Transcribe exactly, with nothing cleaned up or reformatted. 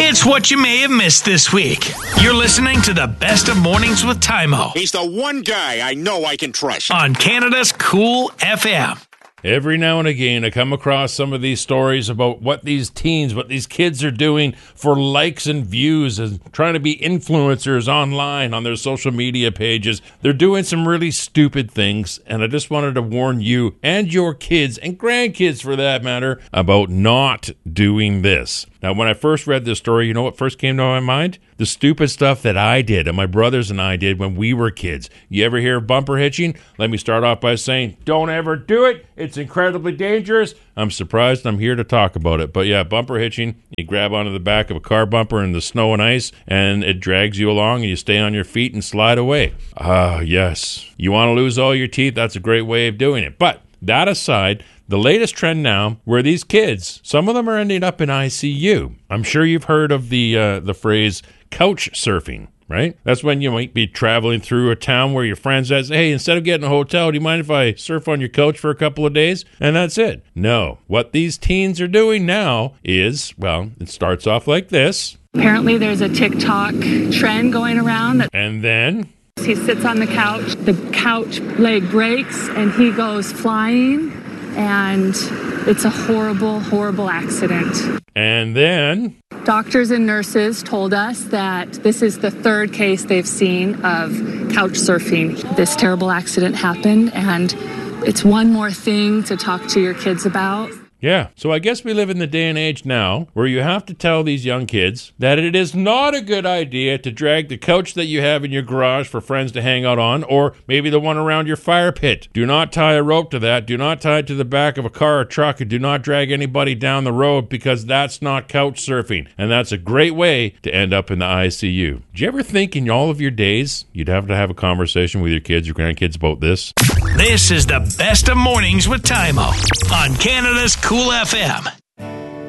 It's what you may have missed this week. You're listening to the Best of Mornings with Tymo. He's the one guy I know I can trust. On Canada's Cool F M. Every now and again, I come across some of these stories about what these teens, what these kids are doing for likes and views and trying to be influencers online on their social media pages. They're doing some really stupid things, and I just wanted to warn you and your kids and grandkids, for that matter, about not doing this. Now, when I first read this story, you know what first came to my mind? The stupid stuff that I did and my brothers and I did when we were kids. You ever hear of bumper hitching? Let me start off by saying, don't ever do it. It's incredibly dangerous. I'm surprised I'm here to talk about it. But yeah, bumper hitching, you grab onto the back of a car bumper in the snow and ice, and it drags you along, and you stay on your feet and slide away. Ah, yes. You want to lose all your teeth? That's a great way of doing it. But that aside, the latest trend now, where these kids, some of them are ending up in I C U. I'm sure you've heard of the uh, the phrase couch surfing, right? That's when you might be traveling through a town where your friend says, hey, instead of getting a hotel, do you mind if I surf on your couch for a couple of days? And that's it. No. What these teens are doing now is, well, it starts off like this. Apparently there's a TikTok trend going around. That and then he sits on the couch, the couch leg breaks, and he goes flying. And it's a horrible, horrible accident. And then doctors and nurses told us that this is the third case they've seen of couch surfing. This terrible accident happened, and it's one more thing to talk to your kids about. Yeah, so I guess we live in the day and age now where you have to tell these young kids that it is not a good idea to drag the couch that you have in your garage for friends to hang out on, or maybe the one around your fire pit. Do not tie a rope to that. Do not tie it to the back of a car or truck, and do not drag anybody down the road, because that's not couch surfing, and that's a great way to end up in the I C U. Did you ever think in all of your days you'd have to have a conversation with your kids or grandkids about this? This is the Best of Mornings with Tymo on Canada's Cool F M.